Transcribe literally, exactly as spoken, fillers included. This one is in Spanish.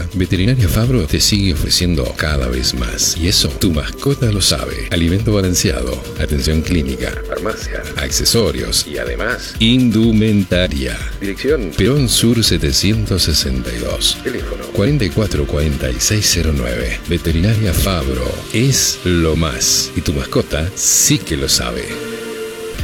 mascota, Veterinaria Fabro te sigue ofreciendo cada vez más. Y eso, tu mascota lo sabe. Alimento balanceado, atención clínica, farmacia, accesorios y además, indumentaria. Dirección: Perón Sur setecientos sesenta y dos. Teléfono: cuarenta y cuatro cuarenta y seis cero nueve. Veterinaria Fabro es lo más. Y tu mascota sí que lo sabe.